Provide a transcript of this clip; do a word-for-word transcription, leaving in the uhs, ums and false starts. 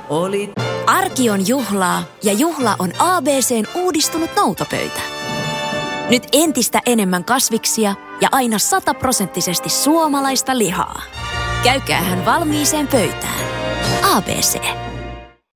Oli. Arki on juhlaa ja juhla on A B C:n uudistunut noutopöytä. Nyt entistä enemmän kasviksia ja aina sataprosenttisesti suomalaista lihaa. Käykäähän valmiiseen pöytään. A B C.